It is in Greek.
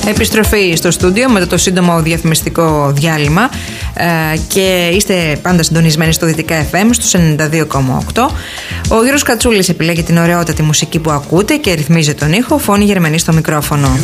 Επιστροφή στο στούντιο μετά το σύντομο διαφημιστικό διάλειμμα και είστε πάντα συντονισμένοι στο Δυτικά FM στους 92,8. Ο Γιώργος Κατσούλης επιλέγει την ωραιότατη μουσική που ακούτε και ρυθμίζει τον ήχο, Φώνη Γερμανή στο μικρόφωνο.